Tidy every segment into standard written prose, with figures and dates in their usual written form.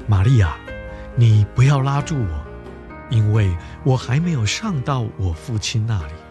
玛利亚，你不要拉住我，因为我还没有上到我父亲那里。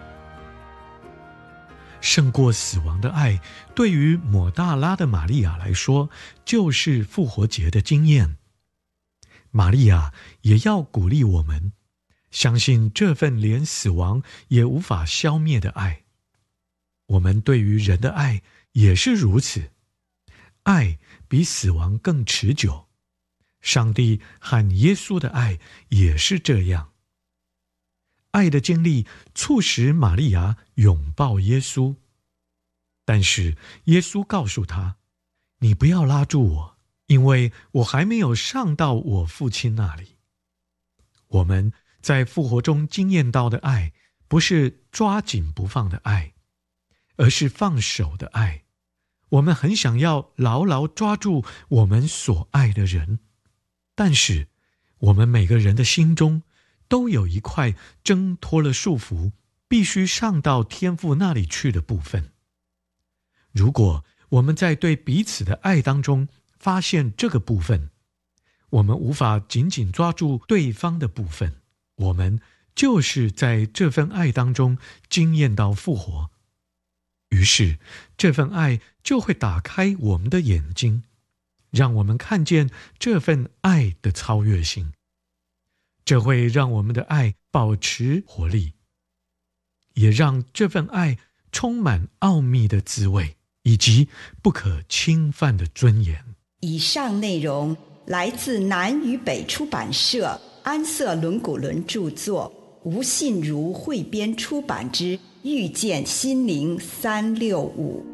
胜过死亡的爱，对于抹大拉的玛利亚来说，就是复活节的经验。玛利亚也要鼓励我们，相信这份连死亡也无法消灭的爱。我们对于人的爱也是如此，爱比死亡更持久。上帝和耶稣的爱也是这样。爱的经历促使玛利亚拥抱耶稣，但是耶稣告诉他：你不要拉住我，因为我还没有上到我父亲那里。我们在复活中经验到的爱，不是抓紧不放的爱，而是放手的爱。我们很想要牢牢抓住我们所爱的人，但是我们每个人的心中都有一块挣脱了束缚，必须上到天父那里去的部分。如果我们在对彼此的爱当中发现这个部分，我们无法紧紧抓住对方的部分，我们就是在这份爱当中经验到复活。于是这份爱就会打开我们的眼睛，让我们看见这份爱的超越性。这会让我们的爱保持活力，也让这份爱充满奥秘的滋味，以及不可侵犯的尊严。 以上内容来自南与北出版社安瑟伦古伦著作，吴信如汇编出版之《遇见心灵365》。